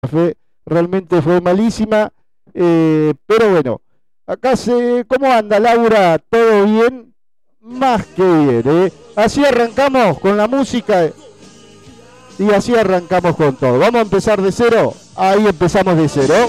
realmente fue malísima, pero bueno, acá ¿cómo anda Laura? ¿Todo bien? Más que bien, ¿eh? Así arrancamos con la música y así arrancamos con todo. Vamos a empezar de cero, ahí empezamos de cero.